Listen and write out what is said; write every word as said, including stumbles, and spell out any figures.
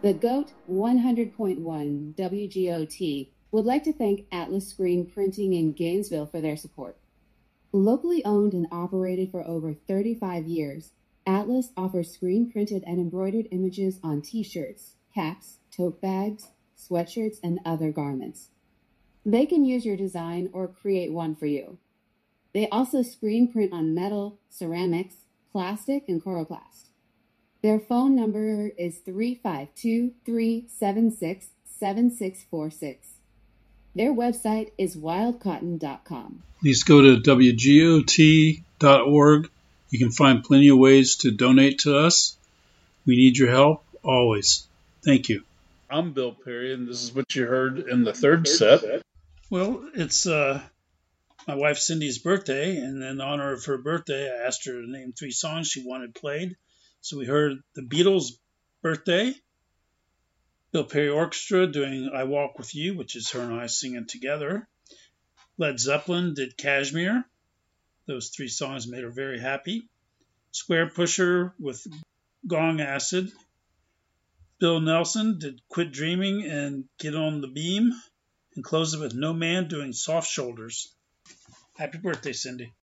The GOAT one hundred point one W G O T would like to thank Atlas Screen Printing in Gainesville for their support. Locally owned and operated for over thirty-five years, Atlas offers screen-printed and embroidered images on t-shirts, caps, tote bags, sweatshirts, and other garments. They can use your design or create one for you. They also screen print on metal, ceramics, plastic, and coroplast. Their phone number is three five two, three seven six, seven six four six. Their website is wild cotton dot com. Please go to W G O T dot org. You can find plenty of ways to donate to us. We need your help always. Thank you. I'm Bill Perry, and this is what you heard in the third set. Well, it's uh, my wife Cindy's birthday, and in honor of her birthday, I asked her to name three songs she wanted played. So we heard the Beatles' Birthday, Bill Perry Orchestra doing I Walk With You, which is her and I singing together. Led Zeppelin did Kashmir. Those three songs made her very happy. Squarepusher with Gong Acid. Bill Nelson did Quit Dreaming and Get on the Beam. And closed it with No Man doing Soft Shoulders. Happy birthday, Cindy.